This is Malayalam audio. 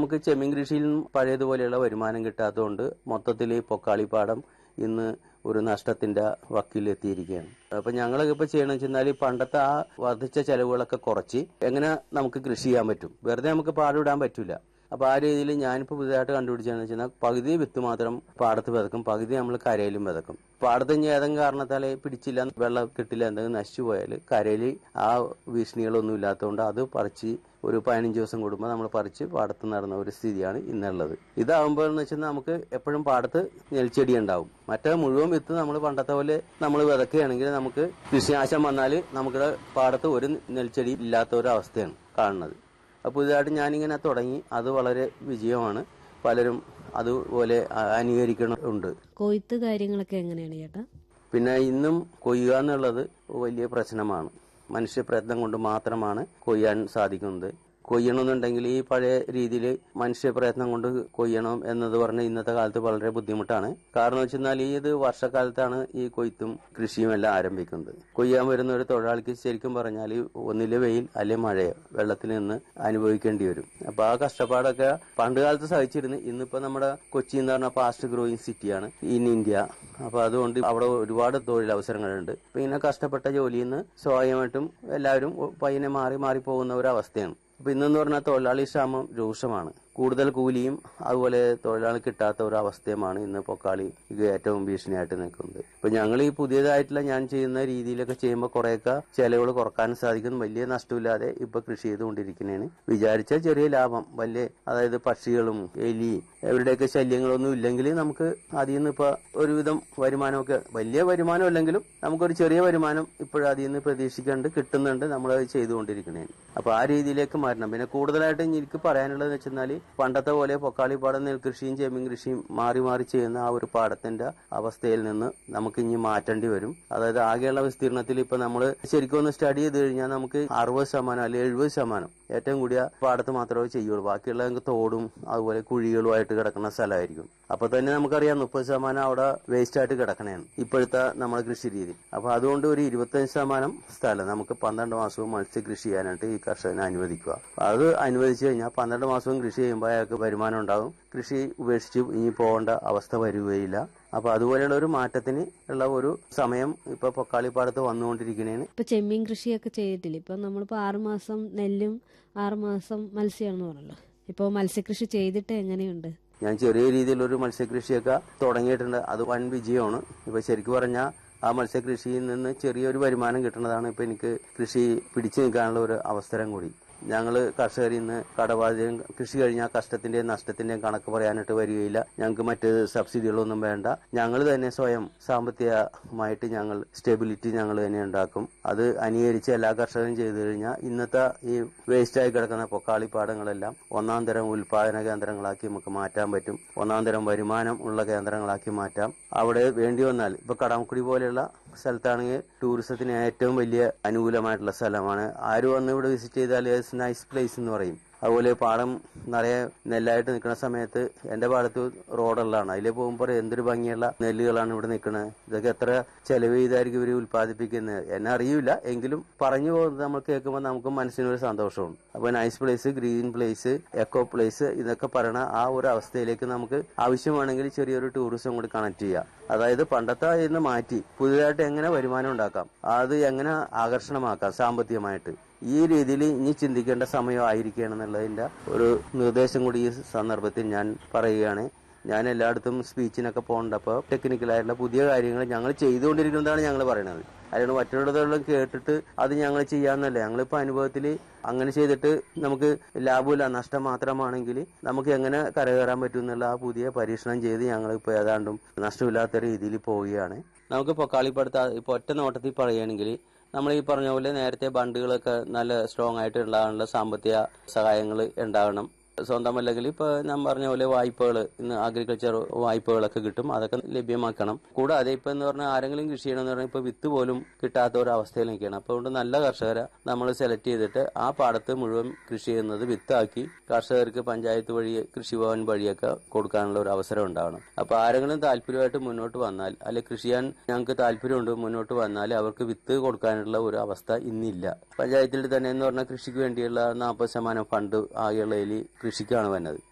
നമുക്ക് ചെമ്മീൻ കൃഷിയിൽ പഴയതുപോലെയുള്ള വരുമാനം കിട്ടാത്തതുകൊണ്ട് മൊത്തത്തിൽ ഈ പൊക്കാളിപ്പാടം ഇന്ന് ഒരു നഷ്ടത്തിന്റെ വക്കിലെത്തിയിരിക്കുകയാണ്. അപ്പൊ ഞങ്ങളൊക്കെ ഇപ്പൊ ചെയ്യണമെന്ന് വെച്ചാൽ പണ്ടത്തെ ആ വർദ്ധിച്ച ചെലവുകളൊക്കെ കുറച്ച് എങ്ങനെ നമുക്ക് കൃഷി ചെയ്യാൻ പറ്റും, വെറുതെ നമുക്ക് പാടിടാൻ പറ്റൂല. അപ്പൊ ആ രീതിയിൽ ഞാനിപ്പോ പുതിയതായിട്ട് കണ്ടുപിടിച്ചതെന്ന് വെച്ചാൽ പകുതി വിത്ത് മാത്രം പാടത്ത് വിതക്കും, പകുതി നമ്മൾ കരയിലും വിതക്കും. പാടത്ത് ഇനി ഏതെങ്കിലും കാരണത്താല് പിടിച്ചില്ല, വെള്ളം കിട്ടില്ല, എന്തെങ്കിലും നശിച്ചു പോയാൽ കരയിൽ ആ ഭീഷണികളൊന്നും ഇല്ലാത്തതുകൊണ്ട് അത് പറിച്ച് ഒരു 15 ദിവസം കൂടുമ്പോൾ നമ്മൾ പറിച്ച് പാടത്ത് നടന്ന ഒരു സ്ഥിതിയാണ് ഇന്നുള്ളത്. ഇതാവുമ്പോൾ എന്ന് വെച്ചാൽ നമുക്ക് എപ്പോഴും പാടത്ത് നെൽച്ചെടി ഉണ്ടാവും. മറ്റേ മുഴുവൻ വിത്ത് നമ്മൾ പണ്ടത്തെ പോലെ നമ്മൾ വിതക്കുകയാണെങ്കിൽ നമുക്ക് കൃഷിനാശം വന്നാൽ നമുക്ക് പാടത്ത് ഒരു നെൽച്ചെടി ഇല്ലാത്ത ഒരു അവസ്ഥയാണ് കാണുന്നത്. അപ്പോൾ പുതിയതായിട്ട് ഞാനിങ്ങനെ തുടങ്ങി, അത് വളരെ വിജയമാണ്. പലരും അതുപോലെ അനുകരിക്കണമുണ്ട്. കൊയ്ത്ത് കാര്യങ്ങളൊക്കെ എങ്ങനെയാണ് ചേട്ടാ? പിന്നെ ഇന്നും കൊയ്യുക എന്നുള്ളത് വലിയ പ്രശ്നമാണ്. മനുഷ്യ പ്രയത്നം കൊണ്ട് മാത്രമാണ് കൊയ്യാൻ സാധിക്കുന്നത്. കൊയ്യണമെന്നുണ്ടെങ്കിൽ ഈ പഴയ രീതിയിൽ മനുഷ്യ പ്രയത്നം കൊണ്ട് കൊയ്യണം എന്നത് പറഞ്ഞ് ഇന്നത്തെ കാലത്ത് വളരെ ബുദ്ധിമുട്ടാണ്. കാരണം വെച്ചാൽ ഇത് വർഷക്കാലത്താണ് ഈ കൊയ്ത്തും കൃഷിയും എല്ലാം ആരംഭിക്കുന്നത്. കൊയ്യാൻ വരുന്ന ഒരു തൊഴിലാളിക്ക് ശരിക്കും പറഞ്ഞാൽ ഒന്നിലെ വെയിൽ അല്ലെ മഴയോ വെള്ളത്തിൽ നിന്ന് അനുഭവിക്കേണ്ടി വരും. അപ്പൊ ആ കഷ്ടപ്പാടൊക്കെ പണ്ട് കാലത്ത് സഹിച്ചിരുന്നു. ഇന്നിപ്പോ നമ്മുടെ കൊച്ചി എന്ന് പറഞ്ഞ ഫാസ്റ്റ് ഗ്രോയിങ് സിറ്റിയാണ് ഇൻ ഇന്ത്യ. അപ്പൊ അതുകൊണ്ട് അവിടെ ഒരുപാട് തൊഴിലവസരങ്ങളുണ്ട്. അപ്പൊ ഇങ്ങനെ കഷ്ടപ്പെട്ട ജോലിയിൽ നിന്ന് സ്വാഭാവികമായിട്ടും എല്ലാവരും പയ്യനെ മാറി മാറി പോകുന്ന ഒരു അവസ്ഥയാണ്. അപ്പൊ ഇന്നെന്ന് പറഞ്ഞാൽ തൊഴിലാളി ക്ഷാമം രൂക്ഷമാണ്. കൂടുതൽ കൂലിയും അതുപോലെ തൊഴിലാളി കിട്ടാത്ത ഒരു അവസ്ഥയുമാണ് ഇന്ന് പൊക്കാളി ഏറ്റവും ഭീഷണിയായിട്ട് നിൽക്കുന്നത്. ഇപ്പൊ ഞങ്ങൾ ഈ പുതിയതായിട്ടുള്ള ഞാൻ ചെയ്യുന്ന രീതിയിലൊക്കെ ചെയ്യുമ്പോൾ കുറെയൊക്കെ ചെലവുകൾ കുറക്കാൻ സാധിക്കും. വലിയ നഷ്ടമില്ലാതെ ഇപ്പൊ കൃഷി ചെയ്തുകൊണ്ടിരിക്കുന്നതാണ്. വിചാരിച്ച ചെറിയ ലാഭം വലിയ, അതായത് പക്ഷികളും എലി ഇവരുടെയൊക്കെ ശല്യങ്ങളൊന്നും ഇല്ലെങ്കിൽ നമുക്ക് അതിൽ നിന്ന് ഇപ്പൊ ഒരുവിധം വരുമാനമൊക്കെ, വലിയ വരുമാനം അല്ലെങ്കിലും നമുക്കൊരു ചെറിയ വരുമാനം ഇപ്പോഴും അതിൽ നിന്ന് പ്രതീക്ഷിക്കാണ്ട് കിട്ടുന്നുണ്ട്. നമ്മളത് ചെയ്തുകൊണ്ടിരിക്കുന്നതാണ്. അപ്പൊ ആ രീതിയിലേക്ക് മാറ്റണം. പിന്നെ കൂടുതലായിട്ട് എനിക്ക് പറയാനുള്ളത് വെച്ചാൽ പണ്ടത്തെ പോലെ പൊക്കാളിപ്പാടം നെൽകൃഷിയും ചെമ്മീൻ കൃഷിയും മാറി മാറി ചെയ്യുന്ന ആ ഒരു പാടത്തിന്റെ അവസ്ഥയിൽ നിന്ന് നമുക്ക് ഇനി മാറ്റേണ്ടി വരും. അതായത് ആകെയുള്ള വിസ്തീർണത്തിൽ ഇപ്പൊ നമ്മൾ ശരിക്കും ഒന്ന് സ്റ്റഡി ചെയ്ത് കഴിഞ്ഞാൽ നമുക്ക് 60% അല്ലെങ്കിൽ 70% ഏറ്റവും കൂടിയ പാടത്ത് മാത്രമേ ചെയ്യുള്ളൂ. ബാക്കിയുള്ള തോടും അതുപോലെ കുഴികളുമായിട്ട് കിടക്കുന്ന സ്ഥലമായിരിക്കും. അപ്പൊ തന്നെ നമുക്കറിയാം 30% അവിടെ വേസ്റ്റ് ആയിട്ട് കിടക്കണേണ് ഇപ്പോഴത്തെ നമ്മുടെ കൃഷി രീതി. അപ്പൊ അതുകൊണ്ട് ഒരു 25% സ്ഥലം നമുക്ക് 12 മാസവും മത്സ്യകൃഷി ചെയ്യാനായിട്ട് ഈ കർഷകനെ അനുവദിക്കുക. അത് അനുവദിച്ചു കഴിഞ്ഞാൽ 12 മാസവും കൃഷി ചെയ്യുമ്പോൾ അയാൾക്ക് വരുമാനം ഉണ്ടാകും. കൃഷി ഉപേക്ഷിച്ച് ഇനി പോകേണ്ട അവസ്ഥ വരികയില്ല. അപ്പൊ അതുപോലെയുള്ള ഒരു മാറ്റത്തിന് ഉള്ള ഒരു സമയം ഇപ്പൊ പൊക്കാളിപ്പാടത്ത് വന്നുകൊണ്ടിരിക്കുന്നതാണ്. ഇപ്പൊ ചെമ്മീൻ കൃഷിയൊക്കെ ചെയ്തിട്ടില്ല. ഇപ്പൊ നമ്മളിപ്പോ 6 മാസം നെല്ലും 6 മാസം മത്സ്യമാണെന്ന് പറഞ്ഞല്ലോ. ഇപ്പൊ മത്സ്യകൃഷി ചെയ്തിട്ട് എങ്ങനെയുണ്ട്? ഞാൻ ചെറിയ രീതിയിലൊരു മത്സ്യകൃഷിയൊക്കെ തുടങ്ങിയിട്ടുണ്ട്. അത് വൻ വിജയമാണ്. ഇപ്പൊ ശരിക്കും പറഞ്ഞാൽ ആ മത്സ്യകൃഷിയിൽ നിന്ന് ചെറിയൊരു വരുമാനം കിട്ടുന്നതാണ് ഇപ്പൊ എനിക്ക് കൃഷി പിടിച്ചു നിൽക്കാനുള്ള ഒരു അവസരം കൂടി. ഞങ്ങള് കർഷകരിൽ നിന്ന് കടബാധ്യതയും കൃഷി കഴിഞ്ഞാൽ കഷ്ടത്തിന്റെയും നഷ്ടത്തിന്റെയും കണക്ക് പറയാനായിട്ട് വരികയില്ല. ഞങ്ങൾക്ക് മറ്റ് സബ്സിഡികളൊന്നും വേണ്ട. ഞങ്ങൾ തന്നെ സ്വയം സാമ്പത്തികമായിട്ട് ഞങ്ങൾ സ്റ്റെബിലിറ്റി ഞങ്ങൾ തന്നെ ഉണ്ടാക്കും. അത് അനുകരിച്ച് എല്ലാ കർഷകരും ചെയ്തു കഴിഞ്ഞാൽ ഇന്നത്തെ ഈ വേസ്റ്റായി കിടക്കുന്ന പൊക്കാളിപ്പാടങ്ങളെല്ലാം 1-ാം തരം ഉൽപാദന കേന്ദ്രങ്ങളാക്കി നമുക്ക് മാറ്റാൻ പറ്റും. 1-ാം തരം വരുമാനം ഉള്ള കേന്ദ്രങ്ങളാക്കി മാറ്റാം. അവിടെ വേണ്ടി വന്നാൽ ഇപ്പൊ കടമക്കുടി പോലെയുള്ള സ്ഥലത്താണെങ്കിൽ ടൂറിസത്തിന് ഏറ്റവും വലിയ അനുകൂലമായിട്ടുള്ള സ്ഥലമാണ്. ആര് വന്ന് ഇവിടെ വിസിറ്റ് ചെയ്താൽ നൈസ് പ്ലേസ് എന്ന് പറയും. അതുപോലെ പാടം നിറയെ നെല്ലായിട്ട് നിൽക്കുന്ന സമയത്ത് എന്റെ പാടത്ത് റോഡുള്ളതാണ്. അതിലെ പോകുമ്പോൾ എന്തൊരു ഭംഗിയുള്ള നെല്ലുകളാണ് ഇവിടെ നിൽക്കുന്നത്. ഇതൊക്കെ എത്ര ചെലവ് ചെയ്തായിരിക്കും ഇവർ ഉൽപ്പാദിപ്പിക്കുന്നത് എന്നെ അറിയില്ല. എങ്കിലും പറഞ്ഞു പോകുന്നത് നമ്മൾ കേൾക്കുമ്പോൾ നമുക്ക് മനസ്സിനൊരു സന്തോഷമുണ്ട്. അപ്പൊ nice place, green place, echo place ഇതൊക്കെ പറയണ ആ ഒരു അവസ്ഥയിലേക്ക് നമുക്ക് ആവശ്യമാണെങ്കിൽ ചെറിയൊരു ടൂറിസം കൂടി കണക്ട് ചെയ്യാം. അതായത് പണ്ടത്തെ ഇന്ന് മാറ്റി പുതിയതായിട്ട് എങ്ങനെ വരുമാനം ഉണ്ടാക്കാം, അത് എങ്ങനെ ആകർഷണമാക്കാം സാമ്പത്തികമായിട്ട്, ഈ രീതിയിൽ ഇനി ചിന്തിക്കേണ്ട സമയമായിരിക്കണമെന്നുള്ളതിന്റെ ഒരു നിർദ്ദേശം കൂടി ഈ സന്ദർഭത്തിൽ ഞാൻ പറയുകയാണ്. ഞാൻ എല്ലായിടത്തും സ്പീച്ചിനൊക്കെ പോകേണ്ടപ്പോൾ ടെക്നിക്കലായിട്ടുള്ള പുതിയ കാര്യങ്ങൾ ഞങ്ങൾ ചെയ്തുകൊണ്ടിരിക്കുന്നതാണ് ഞങ്ങൾ പറയുന്നത്. അതിന് മറ്റുള്ളവരെല്ലാം കേട്ടിട്ട് അത് ഞങ്ങൾ ചെയ്യാമെന്നല്ല. ഞങ്ങളിപ്പോൾ അനുഭവത്തിൽ അങ്ങനെ ചെയ്തിട്ട് നമുക്ക് ലാഭമില്ല, നഷ്ടം മാത്രമാണെങ്കിൽ നമുക്ക് എങ്ങനെ കരകയറാൻ പറ്റും എന്നുള്ള ആ പുതിയ പരീക്ഷണം ചെയ്ത് ഞങ്ങളിപ്പോൾ ഏതാണ്ടും നഷ്ടമില്ലാത്ത രീതിയിൽ പോവുകയാണ്. നമുക്ക് പൊക്കാളിപ്പടുത്ത ഇപ്പോൾ ഒറ്റ നോട്ടത്തിൽ പറയുകയാണെങ്കിൽ നമ്മൾ ഈ പറഞ്ഞ പോലെ നേരത്തെ ബണ്ടുകളൊക്കെ നല്ല സ്ട്രോങ് ആയിട്ട് ഉണ്ടാകാനുള്ള സാമ്പത്തിക സഹായങ്ങൾ ഉണ്ടാകണം. സ്വന്തമല്ലെങ്കിൽ ഇപ്പൊ ഞാൻ പറഞ്ഞ പോലെ വായ്പകൾ, ഇന്ന് അഗ്രികൾച്ചർ വായ്പകളൊക്കെ കിട്ടും, അതൊക്കെ ലഭ്യമാക്കണം. കൂടാതെ ഇപ്പൊ എന്ന് പറഞ്ഞാൽ ആരെങ്കിലും കൃഷി ചെയ്യണമെന്ന് പറഞ്ഞാൽ ഇപ്പൊ വിത്ത് പോലും കിട്ടാത്ത ഒരു അവസ്ഥയിൽ നിൽക്കുകയാണ്. അപ്പോൾ അതുകൊണ്ട് നല്ല കർഷകരെ നമ്മൾ സെലക്ട് ചെയ്തിട്ട് ആ പാടത്ത് മുഴുവൻ കൃഷി ചെയ്യുന്നത് വിത്താക്കി കർഷകർക്ക് പഞ്ചായത്ത് വഴി കൃഷിഭവൻ വഴിയൊക്കെ കൊടുക്കാനുള്ള ഒരു അവസരം ഉണ്ടാവണം. അപ്പൊ ആരെങ്കിലും താല്പര്യമായിട്ട് മുന്നോട്ട് വന്നാൽ, അല്ലെ കൃഷി ചെയ്യാൻ ഞങ്ങൾക്ക് താല്പര്യമുണ്ട് മുന്നോട്ട് വന്നാൽ അവർക്ക് വിത്ത് കൊടുക്കാനുള്ള ഒരു അവസ്ഥ ഇന്നില്ല. പഞ്ചായത്തിൽ തന്നെ എന്ന് പറഞ്ഞാൽ കൃഷിക്ക് വേണ്ടിയുള്ള 40% ഫണ്ട് ആകെയുള്ളതിൽ കൃഷിക്കാണ് വന്നത്.